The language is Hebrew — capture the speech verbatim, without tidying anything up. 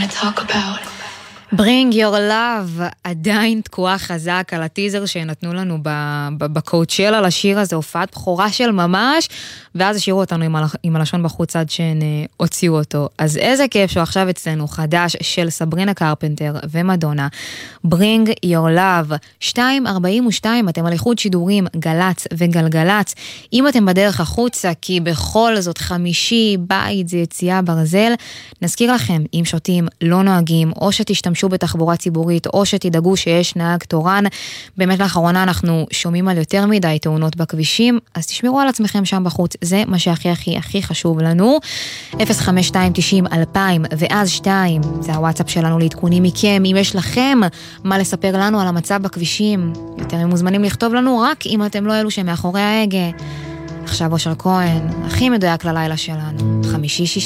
want to talk about. Bring your love עדיין תקועה חזק על הטיזר שנתנו לנו בקואוצ'לה לשיר הזה, הופעת בחורה של ממש, ואז השאירו אותנו עם, הלש, עם הלשון בחוץ עד שהן הוציאו אותו. אז איזה כיף שהוא עכשיו אצלנו חדש של סברינה קרפנטר ומדונה, Bring your love. שתיים ארבעים ושתיים, אתם על איחוד שידורים גלץ וגלגלץ. אם אתם בדרך החוצה, כי בכל זאת חמישי בית זה יציאה ברזל, נזכיר לכם, אם שותים לא נוהגים, או שתשתמשו בתחבורה ציבורית, או שתדאגו שיש נהג תורן. באמת לאחרונה אנחנו שומעים על יותר מדי תאונות בכבישים, אז תשמרו על עצמכם שם בחוץ, זה מה שהכי הכי הכי חשוב לנו. אפס חמש שתיים תשעים אלפיים ואז שתיים, זה הוואטסאפ שלנו לעדכונים מכם. אם יש לכם מה לספר לנו על המצב בכבישים, יותר מוזמנים לכתוב לנו, רק אם אתם לא אלו שמאחורי ההגה. עכשיו אושר כהן, הכי מדויק ללילה שלנו, חמישי שישי.